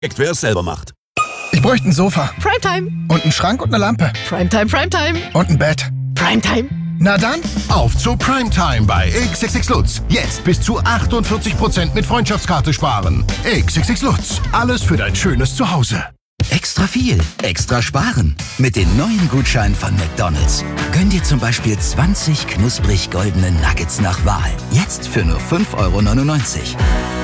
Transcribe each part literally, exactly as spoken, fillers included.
wer es selber macht. Ich bräuchte ein Sofa. Primetime. Und einen Schrank und eine Lampe. Primetime, Primetime. Und ein Bett. Primetime. Na dann, auf zu Primetime bei X X X Lutz. Jetzt bis zu achtundvierzig Prozent mit Freundschaftskarte sparen. X X X Lutz. Alles für dein schönes Zuhause. Extra viel, extra sparen. Mit den neuen Gutscheinen von McDonald's. Gönn dir zum Beispiel zwanzig knusprig goldene Nuggets nach Wahl. Jetzt für nur fünf Euro neunundneunzig.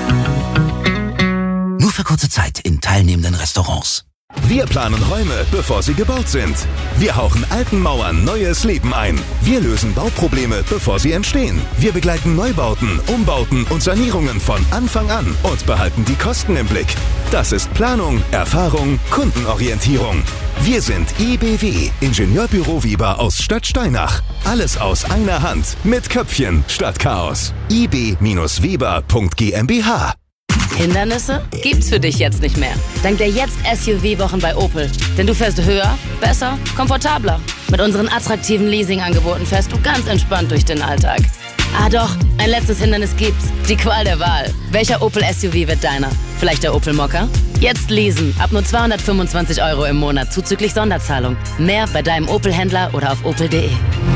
Nur für kurze Zeit in teilnehmenden Restaurants. Wir planen Räume, bevor sie gebaut sind. Wir hauchen alten Mauern neues Leben ein. Wir lösen Bauprobleme, bevor sie entstehen. Wir begleiten Neubauten, Umbauten und Sanierungen von Anfang an und behalten die Kosten im Blick. Das ist Planung, Erfahrung, Kundenorientierung. Wir sind I B W, Ingenieurbüro Weber aus Stadtsteinach. Alles aus einer Hand, mit Köpfchen statt Chaos. i b Weber punkt g m b h. Hindernisse gibt's für dich jetzt nicht mehr. Dank der Jetzt S U V-Wochen bei Opel. Denn du fährst höher, besser, komfortabler. Mit unseren attraktiven Leasingangeboten fährst du ganz entspannt durch den Alltag. Ah doch, ein letztes Hindernis gibt's. Die Qual der Wahl. Welcher Opel S U V wird deiner? Vielleicht der Opel Mokka? Jetzt leasen. Ab nur zweihundertfünfundzwanzig Euro im Monat zuzüglich Sonderzahlung. Mehr bei deinem Opel-Händler oder auf opel punkt de.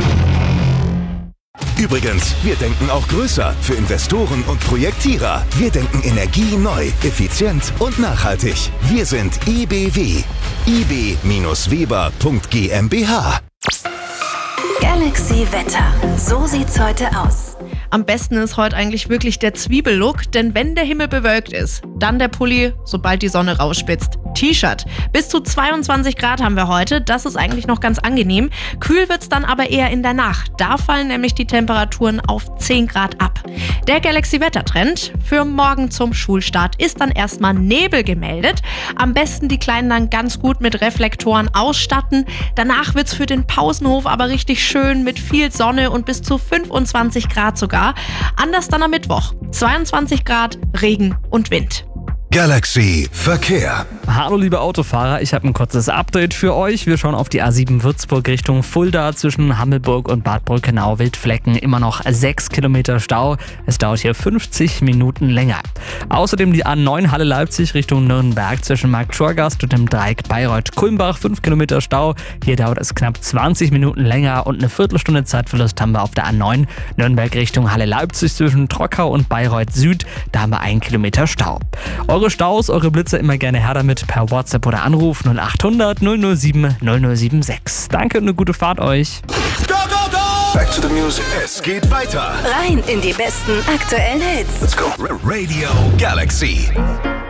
Übrigens, wir denken auch größer für Investoren und Projektierer. Wir denken Energie neu, effizient und nachhaltig. Wir sind I B W. i b Weber punkt g m b h. Galaxy Wetter. So sieht's heute aus. Am besten ist heute eigentlich wirklich der Zwiebellook, denn wenn der Himmel bewölkt ist, dann der Pulli, sobald die Sonne rausspitzt. T-Shirt. Bis zu zweiundzwanzig Grad haben wir heute, das ist eigentlich noch ganz angenehm. Kühl wird's dann aber eher in der Nacht. Da fallen nämlich die Temperaturen auf zehn Grad ab. Der Galaxy-Wettertrend für morgen zum Schulstart ist dann erstmal Nebel gemeldet. Am besten die Kleinen dann ganz gut mit Reflektoren ausstatten. Danach wird's für den Pausenhof aber richtig schön mit viel Sonne und bis zu fünfundzwanzig Grad sogar. Anders dann am Mittwoch. zweiundzwanzig Grad, Regen und Wind. Galaxy Verkehr. Hallo liebe Autofahrer, ich habe ein kurzes Update für euch. Wir schauen auf die A sieben Würzburg Richtung Fulda zwischen Hammelburg und Bad Brückenau. Wildflecken, immer noch sechs Kilometer Stau. Es dauert hier fünfzig Minuten länger. Außerdem die A neun Halle Leipzig Richtung Nürnberg zwischen Markt-Schorgast und dem Dreieck Bayreuth-Kulmbach. fünf Kilometer Stau. Hier dauert es knapp zwanzig Minuten länger und eine Viertelstunde Zeitverlust haben wir auf der A neun Nürnberg Richtung Halle Leipzig zwischen Trockau und Bayreuth Süd. Da haben wir einen Kilometer Stau. Eure Staus, eure Blitzer immer gerne her damit per WhatsApp oder Anruf null acht hundert null null sieben null null sieben sechs. Danke und eine gute Fahrt euch. Go, go, go! Back to the music. Es geht weiter. Rein in die besten aktuellen Hits. Let's go. Radio Galaxy.